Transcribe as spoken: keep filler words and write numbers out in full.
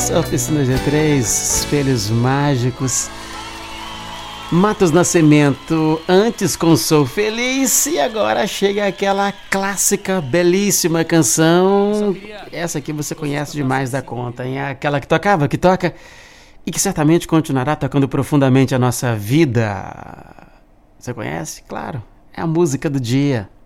Oficina G três, Espelhos Mágicos, Matos Nascimento, Antes com Sou Feliz, e agora chega aquela clássica, belíssima canção. Essa aqui você conhece demais da conta, hein? Aquela que tocava, que toca e que certamente continuará tocando profundamente a nossa vida. Você conhece? Claro, é a música do dia.